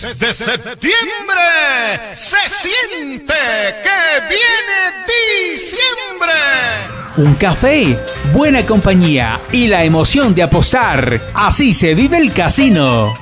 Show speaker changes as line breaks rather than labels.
Desde septiembre se siente que viene diciembre.
Un café, buena compañía y la emoción de apostar. Así se vive el casino.